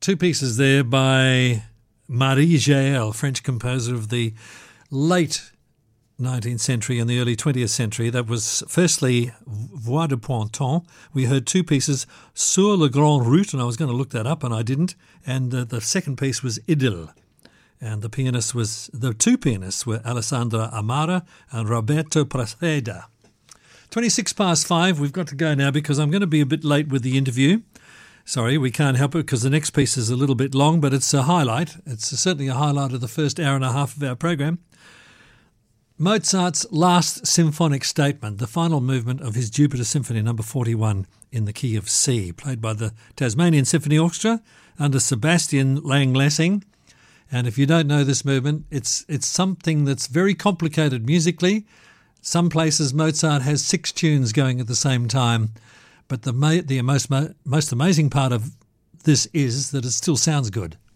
two pieces there by Marie Jael, French composer of the late 19th century and the early 20th century. That was firstly Voix de Ponton. We heard two pieces, Sur le Grand Route, and I was going to look that up and I didn't. And the second piece was Idyll. And the two pianists were Alessandra Amara and Roberto Praseda. 26 past 5, we've got to go now because I'm going to be a bit late with the interview. Sorry, we can't help it because the next piece is a little bit long, but it's a highlight. It's certainly a highlight of the first hour and a half of our program. Mozart's last symphonic statement, the final movement of his Jupiter Symphony No. 41 in the key of C, played by the Tasmanian Symphony Orchestra under Sebastian Lang-Lessing. And if you don't know this movement, it's something that's very complicated musically. Some places Mozart has 6 tunes going at the same time, but the most amazing part of this is that it still sounds good.